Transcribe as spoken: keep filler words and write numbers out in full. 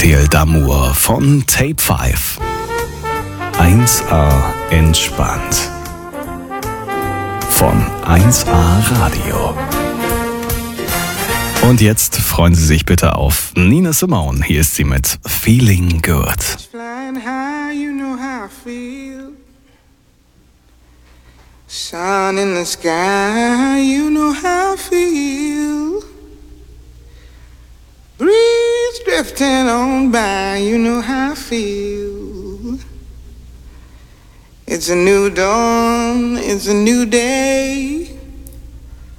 Ariel Damour von Tape fünf. eins A entspannt. Von eins A Radio. Und jetzt freuen Sie sich bitte auf Nina Simone. Hier ist sie mit Feeling Good. Flying high, you know how I feel. Sun in the sky, you know how I feel. Breeze drifting on by, you know how I feel. It's a new dawn, it's a new day.